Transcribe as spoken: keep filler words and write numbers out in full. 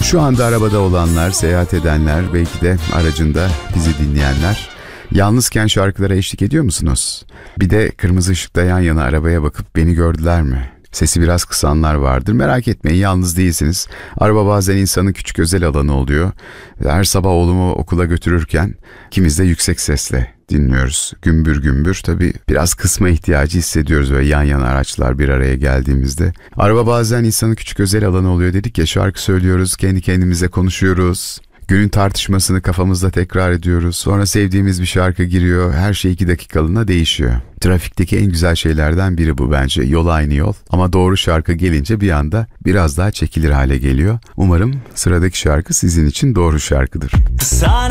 Şu anda arabada olanlar, seyahat edenler, belki de aracında bizi dinleyenler, yalnızken şarkılara eşlik ediyor musunuz? Bir de kırmızı ışıkta yan yana arabaya bakıp beni gördüler mi? Sesi biraz kısanlar vardır. Merak etmeyin, yalnız değilsiniz. Araba bazen insanın küçük özel alanı oluyor. Her sabah oğlumu okula götürürken ikimiz de yüksek sesle dinliyoruz. Gümbür gümbür, tabii biraz kısma ihtiyacı hissediyoruz böyle yan yana araçlar bir araya geldiğimizde. Araba bazen insanın küçük özel alanı oluyor dedik ya, şarkı söylüyoruz, kendi kendimize konuşuyoruz. Günün tartışmasını kafamızda tekrar ediyoruz. Sonra sevdiğimiz bir şarkı giriyor. Her şey iki dakikalığına değişiyor. Trafikteki en güzel şeylerden biri bu bence. Yol aynı yol. Ama doğru şarkı gelince bir anda biraz daha çekilir hale geliyor. Umarım sıradaki şarkı sizin için doğru şarkıdır.